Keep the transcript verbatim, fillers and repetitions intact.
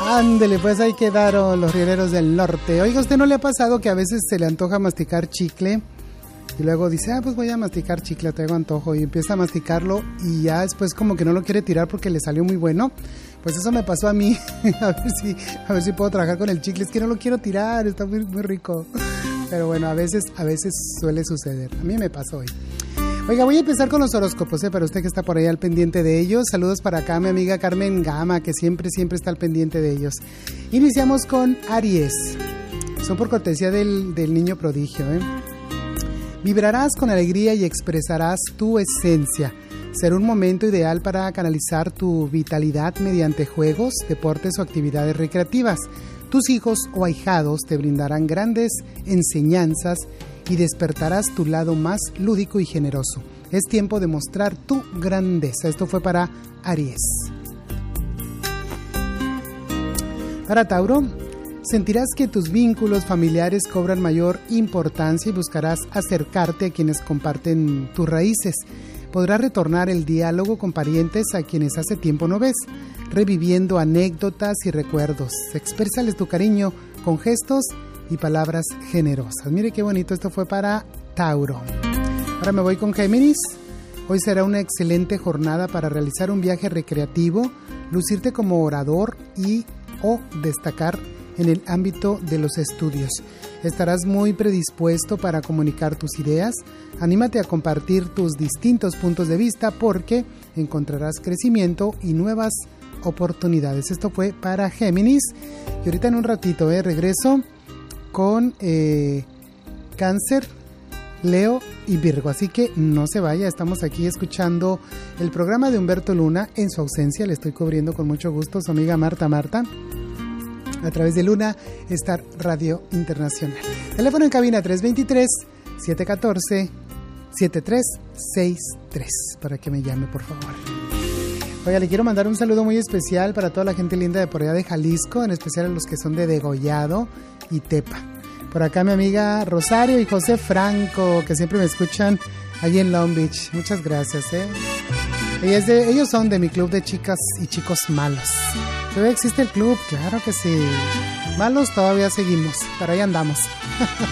Ándele, pues ahí quedaron los rieleros del norte. Oiga, ¿usted no le ha pasado que a veces se le antoja masticar chicle? Y luego dice, ah, pues voy a masticar chicle, traigo antojo. Y empieza a masticarlo y ya después como que no lo quiere tirar porque le salió muy bueno. Pues eso me pasó a mí. a ver si, a ver si puedo trabajar con el chicle. Es que no lo quiero tirar, está muy, muy rico. Pero bueno, a veces, a veces suele suceder. A mí me pasó hoy. Oiga, voy a empezar con los horóscopos, ¿eh? Para usted que está por ahí al pendiente de ellos. Saludos para acá, mi amiga Carmen Gama, que siempre, siempre está al pendiente de ellos. Iniciamos con Aries. Son por cortesía del, del niño prodigio, ¿eh? Vibrarás con alegría y expresarás tu esencia. Será un momento ideal para canalizar tu vitalidad mediante juegos, deportes o actividades recreativas. Tus hijos o ahijados te brindarán grandes enseñanzas y despertarás tu lado más lúdico y generoso. Es tiempo de mostrar tu grandeza. Esto fue para Aries. Para Tauro, sentirás que tus vínculos familiares cobran mayor importancia y buscarás acercarte a quienes comparten tus raíces. Podrás retornar el diálogo con parientes a quienes hace tiempo no ves, reviviendo anécdotas y recuerdos. Exprésales tu cariño con gestos y palabras generosas. Mire qué bonito, esto fue para Tauro. Ahora me voy con Géminis. Hoy será una excelente jornada para realizar un viaje recreativo, lucirte como orador y o destacar en el ámbito de los estudios. Estarás muy predispuesto para comunicar tus ideas. Anímate a compartir tus distintos puntos de vista porque encontrarás crecimiento y nuevas oportunidades. Esto fue para Géminis. Y ahorita en un ratito eh, regreso con eh, Cáncer, Leo y Virgo. Así que no se vaya, estamos aquí escuchando el programa de Humberto Luna. En su ausencia le estoy cubriendo con mucho gusto su amiga Marta Marta a través de Luna Star Radio Internacional. Teléfono en cabina tres dos tres, siete uno cuatro, siete tres seis tres para que me llame, por favor. Oiga, le quiero mandar un saludo muy especial para toda la gente linda de por allá de Jalisco, en especial a los que son de Degollado y Tepa. Por acá mi amiga Rosario y José Franco, que siempre me escuchan allí en Long Beach. Muchas gracias, ¿eh? Ellas de, ellos son de mi club de chicas y chicos malos. ¿Todavía existe el club? Claro que sí. Malos todavía seguimos, pero ahí andamos.